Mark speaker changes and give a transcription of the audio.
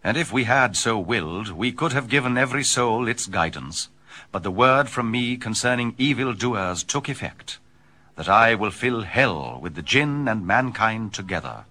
Speaker 1: And if we had so willed, we could have given every soul its guidance. But the word from me concerning evildoers took effect, that I will fill hell with the jinn and mankind together,